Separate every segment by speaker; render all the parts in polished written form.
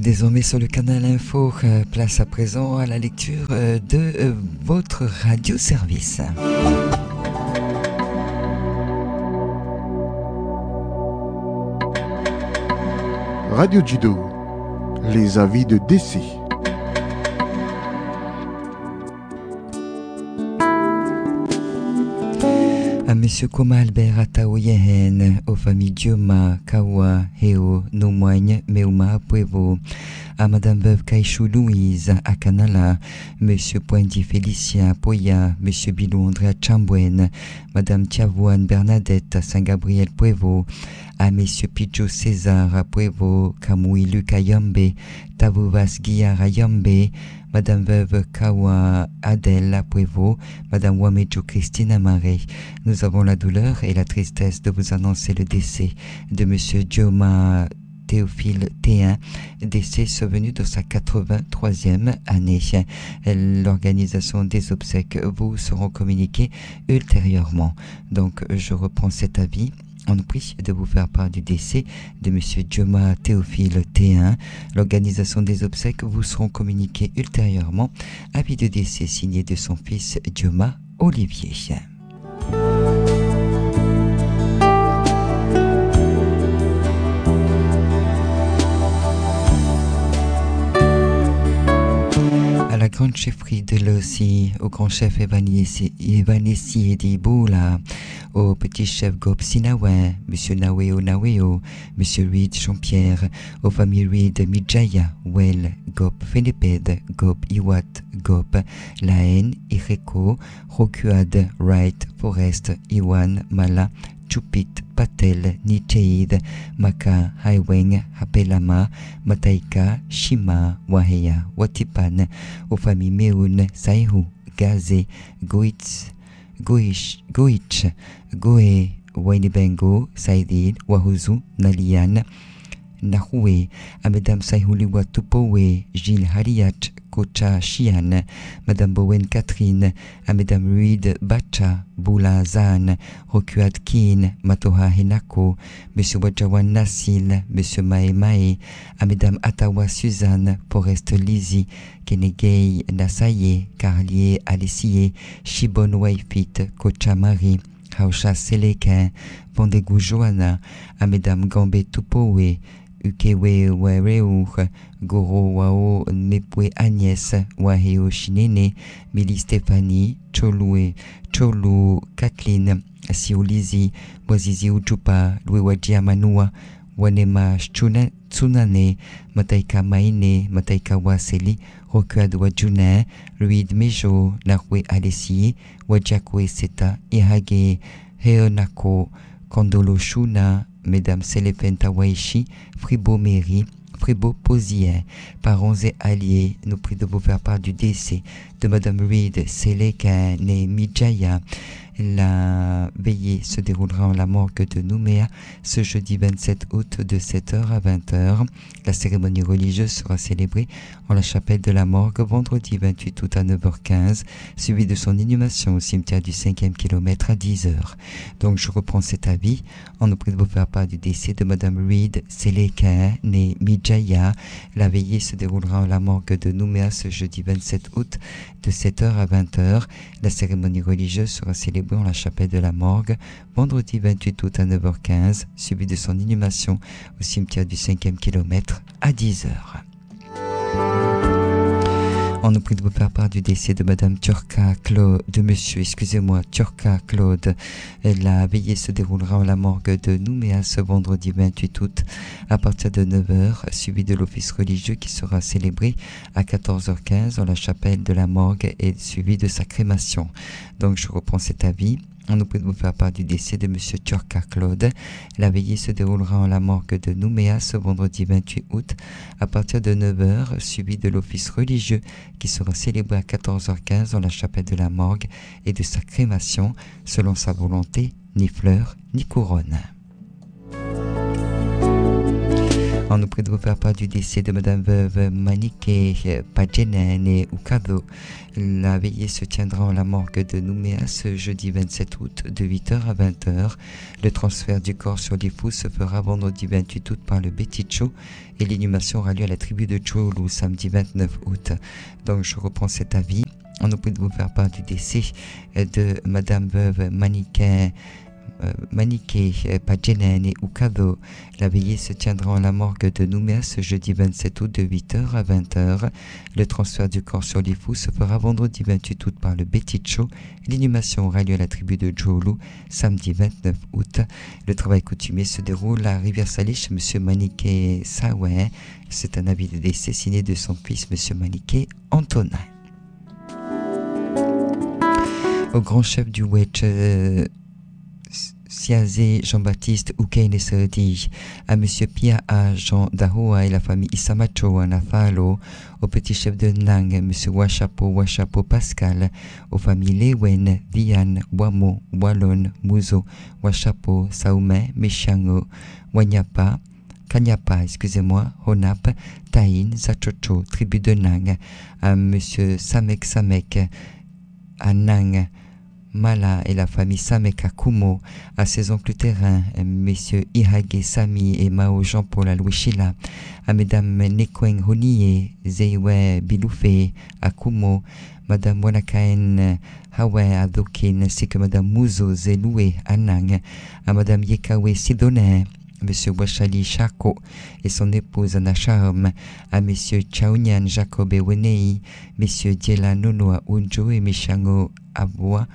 Speaker 1: désormais sur le canal Info. Place à présent à la lecture de votre radio-service.
Speaker 2: Radio Judo, les avis de décès.
Speaker 1: À Monsieur Koma Albert Atao Yehen, aux familles Dioma, Kawa, Heo, Nomoigne, Meuma, Puevo, à Madame Veuve Kaïchou Louise, à Canala, Monsieur Poindy Félicien, Poya, Monsieur Bilou André à Chambouenne, Madame Tiavouane Bernadette, à Saint-Gabriel, Puevo, à Messieurs Pidjo César, à Puevo, Kamui Luca Yambe, Tavovas Guillard à Yambe, Madame Veuve Kawa Adèle à Puevo, Madame Wamejo Christine Amaré. Nous avons la douleur et la tristesse de vous annoncer le décès de Monsieur Dioma Théophile T1, décès survenu dans sa 83e année. L'organisation des obsèques vous seront communiquées ultérieurement. Donc je reprends cet avis. On nous prie de vous faire part du décès de M. Dioma Théophile T1. L'organisation des obsèques vous seront communiquées ultérieurement. Avis de décès signé de son fils Dioma Olivier. À la grande chefferie de Lossi, au grand chef Evanessi Ediboula, au petit chef Gop Sinawen, Monsieur Naweo Naweo, Monsieur Reed Jean-Pierre, aux familles Reed Midjaya, Well, Gop Feneped, Gop Iwat, Gop, Laen, Ireko, Rokuad, Wright, Forest, Iwan, Mala, Chupit, Patel, Nicheid, Maka, Haiweng, Hapelama, Mataika, Shima, Waheya, Watipan, aux familles Meun, Saihu, Gaze, Goitz, Goich, Goe, Wainibengo, Saidid, Wahuzu, Nalian, Nahue, à Madame Saihuliwa Tupowe, Gilles Hariach, Kocha Chian, Madame Bowen Catherine, à Madame Ruid Bacha, Boula Zan, Rokuad Kin, Matoha Henako, Monsieur Wajawan Nassil, Monsieur Mae Mae, à Madame Atawa Suzanne, Forest Lizzie, Kenegei Nasaye, Carlier Alessier, Shibon Waifit, Kocha Marie, Hausha Selekin, Vendegou Johanna, à Madame Gambé Tupowe, Ukewe Wareu, Goro Wao Nepwe Agnès, Waheo Shinene, Mili Stéphanie, Cholu Kathleen, Siolizi, Wazizi Ujupa, Louewadia Manua, Wanema Tsunane, Mataika Maine, Mataika Waseli, Rokuad Wajuna, Luid Mejo, Narwe Alessi, Wajakwe Seta, Ihage, Heonako, Kondolo Shuna, Mesdames Selepenta Waishi, Fribo Meri, Fribo Posier, parents et alliés, nous prient de vous faire part du décès de Madame Reed Seleka née Midjaya. La veillée se déroulera en la morgue de Nouméa ce jeudi 27 août de 7h à 20h. La cérémonie religieuse sera célébrée en la chapelle de la morgue vendredi 28 août à 9h15, suivi de son inhumation au cimetière du 5e kilomètre à 10h. Donc je reprends cet avis. On nous prie de vous faire part du décès de Madame Reed Seleka née Midjaya. La veillée se déroulera en la morgue de Nouméa ce jeudi 27 août de 7h à 20h. La cérémonie religieuse sera célébrée en la chapelle de la morgue vendredi 28 août à 9h15, suivi de son inhumation au cimetière du 5e kilomètre à 10h. On nous prie de vous faire part du décès de Madame Turca Claude, Turca Claude. La veillée se déroulera en la morgue de Nouméa ce vendredi 28 août à partir de 9h, suivi de l'office religieux qui sera célébré à 14h15 dans la chapelle de la morgue et suivi de sa crémation. Donc je reprends cet avis. On nous prie de vous faire part du décès de M. Turca Claude. La veillée se déroulera en la morgue de Nouméa ce vendredi 28 août à partir de 9h, suivi de l'office religieux qui sera célébré à 14h15 dans la chapelle de la morgue et de sa crémation selon sa volonté, ni fleurs ni couronne. On On nous prie de vous faire part du décès de Madame Veuve Maniké Padjenen Ukado. La veillée se tiendra en la morgue de Nouméa ce jeudi 27 août de 8h à 20h. Le transfert du corps sur l'Ifou se fera vendredi 28 août par le Beticho et l'inhumation aura lieu à la tribu de Tchoulou samedi 29 août. Donc je reprends cet avis. On nous prie de vous faire part du décès de Madame Veuve Maniké Padjenen Ukado. La veillée se tiendra en la morgue de Nouméa ce jeudi 27 août de 8h à 20h. Le transfert du corps sur l'Ifou se fera vendredi 28 août par le Beticho. L'inhumation aura lieu à la tribu de Djoulou samedi 29 août. Le travail coutumier se déroule à Rivière-Salée chez M. Maniké Sawé. C'est un avis de décès signé de son fils M. Maniké Antonin. Au grand chef du Wedge Siazé Jean-Baptiste Oukaine Serdi, à M. Pia A. Jean Dahoa et la famille Isamacho à Nathalo, au petit chef de Nang, M. Washapo Pascal, aux familles Lewen, Diane, Wamo, Wallon, Muzo, Washapo, Saoumé, Meshango, Wanyapa, Kanyapa, Honap, Taïn, Zachocho, tribu de Nang, à M. Samek, à Nang, Mala et la famille Sameka Kumo, à ses oncles terrains, messieurs Ihage Sami et Mao Jean-Paul Alouishila, à mesdames Nekweng Honie, Zeiwe Biloufé, à Kumo, madame Wanakaen Hawe Adokin, ainsi que madame Muzo Zeloué Anang, à madame Yekawe Sidoné, monsieur Wachali Chako et son épouse Anna Charm, à messieurs Chaounian Jacob et Wenei, messieurs Diela Nonoa Unjo et Mishango Aboua,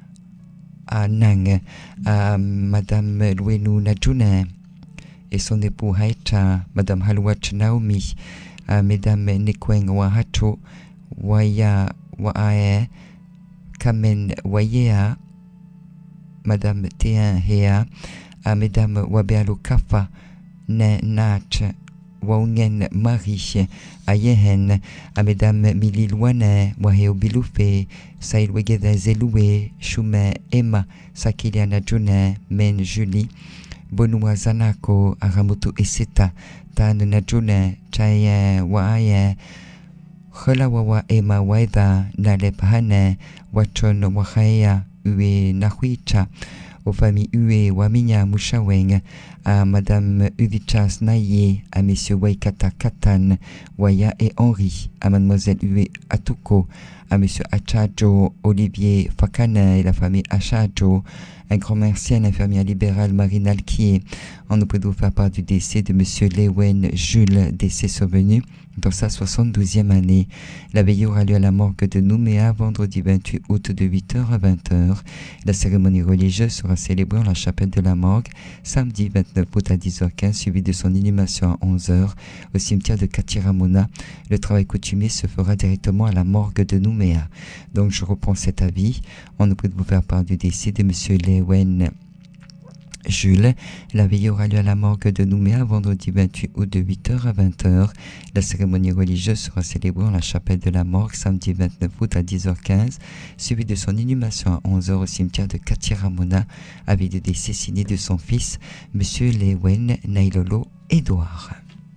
Speaker 1: à Nang, à madame Louenou Nadjounen et son époux Haïcha, madame Halouach Naomi, à mesdames Nekweng Wahacho, Waya Waae, Kamen Wayea, madame Théen Hea, à mesdames Wabealo Kafa, Nach, Waungen Marie, à Yehen, à mesdames Mili Louane, Waheo Biloufé, Saïl Wegeda Zeloué, Choume Emma, Sakiliana Djounen, Men Julie, Bonua Zanako, Aramoto Eseta, Tan Nadjounen, Chayen Waaye, Kholawawa Emma Waida, Nalep Hane, Wachon Wahaya, Ue Nahuicha, aux familles Ue, Waminya, Mouchaweng, à madame Uvichas Naye, à messieurs Waikata Katan, Waya et Henri, à mademoiselle Ue Atuko, à monsieur Achajo, Olivier Fakana et la famille Achajo, un grand merci à l'infirmière libérale Marine Alquier. On nous prie de vous faire part du décès de monsieur Lewen Jules, décès survenu dans sa 72e année. La veillée aura lieu à la morgue de Nouméa vendredi 28 août de 8h à 20h. La cérémonie religieuse sera célébrée en la chapelle de la morgue samedi 29 août à 10h15, suivi de son inhumation à 11h au cimetière de Katiramona. Le travail coutumier se fera directement à la morgue de Nouméa. Donc je reprends cet avis. On nous prie de vous faire part du décès de monsieur Lewen Jules. La veillée aura lieu à la morgue de Nouméa vendredi 28 août de 8h à 20h. La cérémonie religieuse sera célébrée en la chapelle de la morgue samedi 29 août à 10h15, suivi de son inhumation à 11h au cimetière de Katiramona, avec de décès signé de son fils, monsieur Lewen Nailolo Edouard.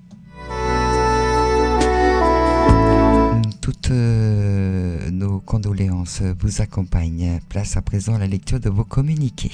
Speaker 1: Toutes nos condoléances vous accompagnent. Place à présent à la lecture de vos communiqués.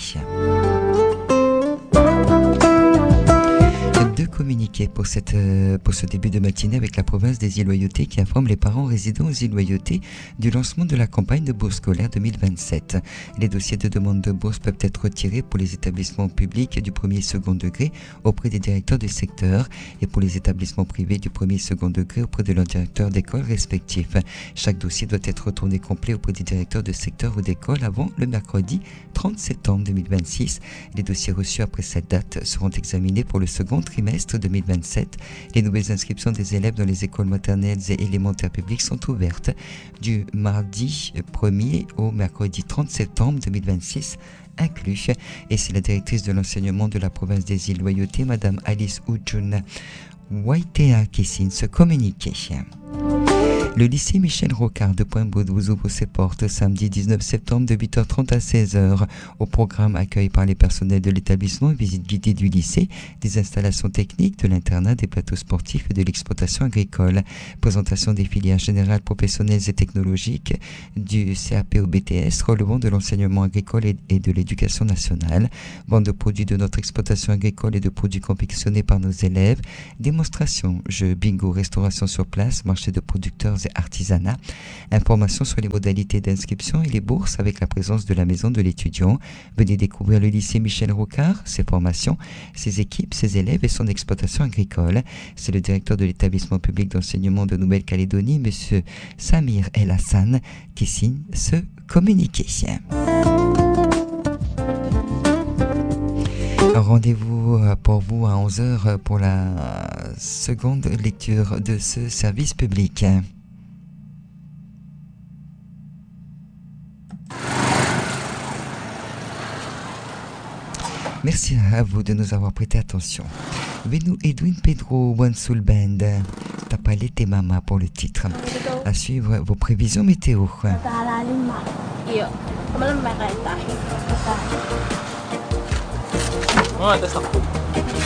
Speaker 1: Deux communiqués pour ce début de matinée avec la province des Îles-Loyauté qui informe les parents résidant aux Îles-Loyauté du lancement de la campagne de bourse scolaire 2027. Les dossiers de demande de bourse peuvent être retirés pour les établissements publics du premier et second degré auprès des directeurs de secteur et pour les établissements privés du premier et second degré auprès de leurs directeurs d'école respectifs. Chaque dossier doit être retourné complet auprès des directeurs de secteur ou d'école avant le mercredi 30 septembre 2026. Les dossiers reçus après cette date seront examinés pour le second trimestre 2027. Les nouvelles inscriptions des élèves dans les écoles maternelles et élémentaires publiques sont ouvertes du mardi 1er au mercredi 30 septembre 2026 inclus. Et c'est la directrice de l'enseignement de la province des Îles-Loyauté, Madame Alice Ujun Waitea, qui signe ce communiqué. Le lycée Michel Rocard de Pointe-Beaude vous ouvre ses portes samedi 19 septembre de 8h30 à 16h. Au programme, accueil par les personnels de l'établissement, visite guidée du lycée, des installations techniques, de l'internat, des plateaux sportifs et de l'exploitation agricole. Présentation des filières générales, professionnelles et technologiques du CAP au BTS relevant de l'enseignement agricole et de l'éducation nationale. Vente de produits de notre exploitation agricole et de produits confectionnés par nos élèves. Démonstration, jeux, bingo, restauration sur place, marché de producteurs et artisanat. Informations sur les modalités d'inscription et les bourses avec la présence de la maison de l'étudiant. Venez découvrir le lycée Michel Rocard, ses formations, ses équipes, ses élèves et son exploitation agricole. C'est le directeur de l'établissement public d'enseignement de Nouvelle-Calédonie, M. Samir El Hassan, qui signe ce communiqué. Rendez-vous pour vous à 11h pour la seconde lecture de ce service public. Merci à vous de nous avoir prêté attention. Venu Edwin Pedro One Soul Band, Tapalete Mama pour le titre. À suivre vos prévisions météo.
Speaker 3: Tes sakto.